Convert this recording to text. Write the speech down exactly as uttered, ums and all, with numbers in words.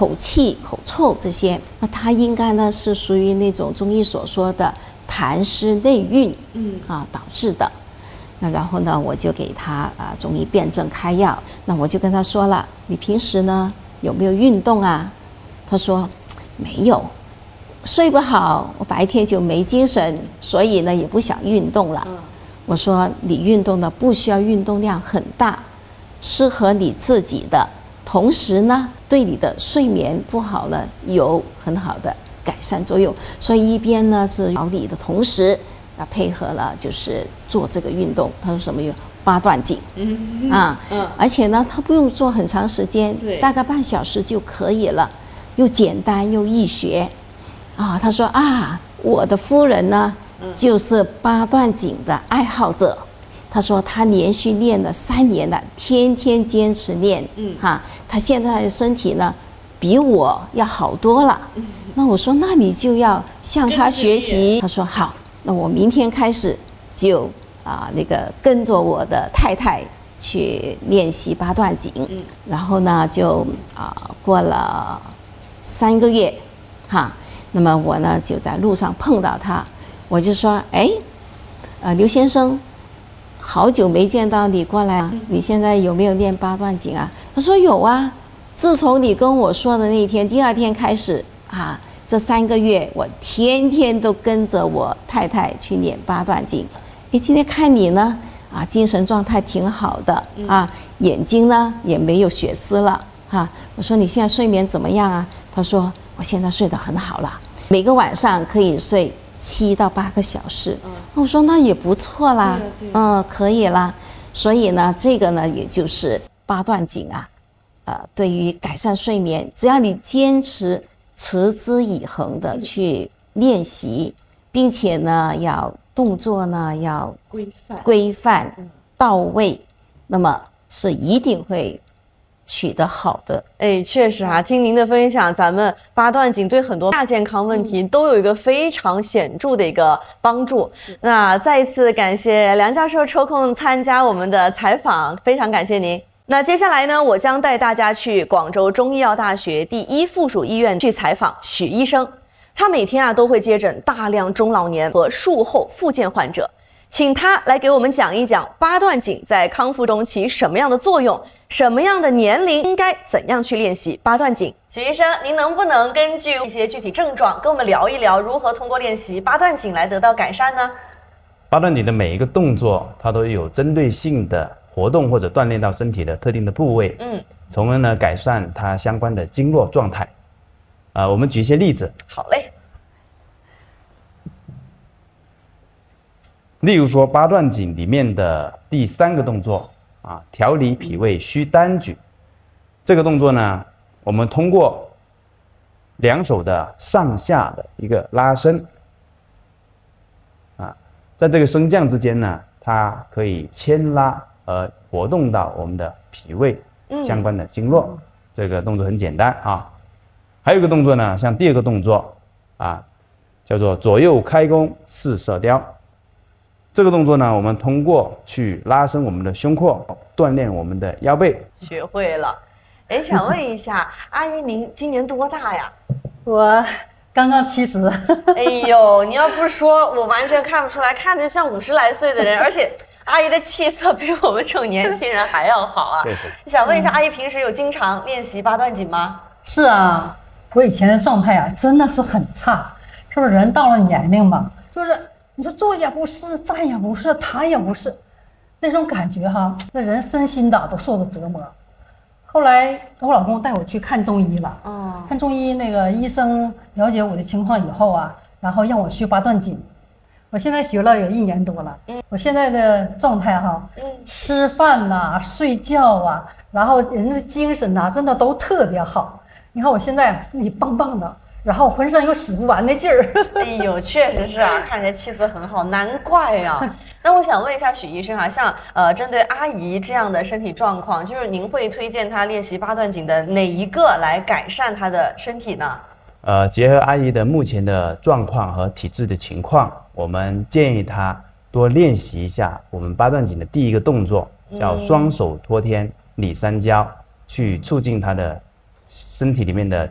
口气、口臭这些，那他应该呢是属于那种中医所说的痰湿内蕴，嗯啊导致的。那然后呢，我就给他啊中医辨证开药。那我就跟他说了，你平时呢有没有运动啊？他说没有，睡不好，我白天就没精神，所以呢也不想运动了。我说你运动呢不需要运动量很大，适合你自己的，同时呢对你的睡眠不好呢有很好的改善作用。所以一边呢是调理的同时，那配合了就是做这个运动。他说什么运动？八段锦。嗯啊，嗯，而且呢他不用做很长时间，大概半小时就可以了，又简单又易学。啊，他说啊，我的夫人呢就是八段锦的爱好者。他说他连续练了三年了，天天坚持练。嗯，哈，他现在的身体呢比我要好多了。嗯，那我说那你就要向他学习。他说好，那我明天开始就啊那个跟着我的太太去练习八段锦。嗯，然后呢就啊过了三个月，哈。那么我呢就在路上碰到他，我就说，哎，呃，刘先生，好久没见到你过来啊，你现在有没有练八段锦啊？他说有啊，自从你跟我说的那一天，第二天开始啊，这三个月我天天都跟着我太太去练八段锦。哎，今天看你呢，啊，精神状态挺好的啊，眼睛呢也没有血丝了哈。我说你现在睡眠怎么样啊？他说我现在睡得很好了，每个晚上可以睡七到八个小时。嗯，我说那也不错啦，嗯，可以啦。所以呢，这个呢，也就是八段锦啊，呃，对于改善睡眠，只要你坚持持之以恒的去练习，并且呢，要动作呢要规范、规范到位，那么是一定会取得好的。 哎，确实啊，听您的分享，咱们八段锦对很多亚健康问题都有一个非常显著的一个帮助。那再一次感谢梁教授抽空参加我们的采访，非常感谢您。那接下来呢，我将带大家去广州中医药大学第一附属医院去采访许医生。他每天啊都会接诊大量中老年和术后复健患者，请他来给我们讲一讲八段锦在康复中起什么样的作用，什么样的年龄应该怎样去练习八段锦。许医生，您能不能根据一些具体症状跟我们聊一聊，如何通过练习八段锦来得到改善呢？ 八段锦的每一个动作，它都有针对性的活动或者锻炼到身体的特定的部位，嗯，从而呢改善它相关的经络状态。啊、呃，我们举一些例子。 好嘞。 例如说八段锦里面的第三个动作啊，调理脾胃虚单举。这个动作呢，我们通过两手的上下的一个拉伸，啊，在这个升降之间呢，它可以牵拉而活动到我们的脾胃相关的经络。嗯、这个动作很简单啊。还有一个动作呢，像第二个动作啊，叫做左右开弓四射雕。这个动作呢，我们通过去拉伸我们的胸廓，锻炼我们的腰背。 学会了。哎，想问一下，阿姨您今年多大呀？ 我刚刚七十。 哎呦，你要不说，我完全看不出来，看着像五十来岁的人，而且阿姨的气色比我们这种年轻人还要好啊。 确实。 想问一下，阿姨平时有经常练习八段锦吗？ 是啊，我以前的状态啊，真的是很差。是不是人到了年龄嘛，就是你说坐也不是，站也不是，躺也不是，那种感觉哈，那人身心的都受着折磨。后来我老公带我去看中医了，哦，看中医那个医生了解我的情况以后啊，然后让我学八段锦。我现在学了有一年多了，嗯，我现在的状态哈，嗯，吃饭呐、啊、睡觉啊，然后人的精神呐、啊，真的都特别好。你看我现在身体棒棒的。然后浑身有使不完的劲儿。 哎呦，确实是啊，看起来气色很好，难怪啊。那我想问一下许医生啊，像呃针对阿姨这样的身体状况，就是您会推荐她练习八段锦的哪一个来改善她的身体呢？ 呃，结合阿姨的目前的状况和体质的情况，我们建议她多练习一下我们八段锦的第一个动作，叫双手托天理三焦，去促进她的身体里面的